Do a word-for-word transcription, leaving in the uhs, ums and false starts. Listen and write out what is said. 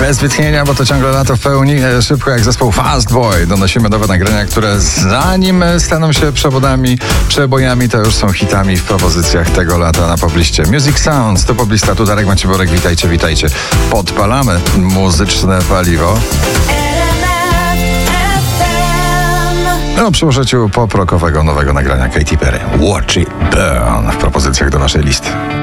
Bez wytchnienia, bo to ciągle lato w pełni. Szybko jak zespół Fast Boy donosimy nowe nagrania, które zanim staną się przewodami, przebojami, to już są hitami w propozycjach tego lata na pobliście. Music Sounds to poblista, tu Darek Maciborek, witajcie, witajcie. Podpalamy muzyczne paliwo. No, przy użyciu pop-rockowego nowego nagrania Katy Perry. Watch It Burn w propozycjach do naszej listy.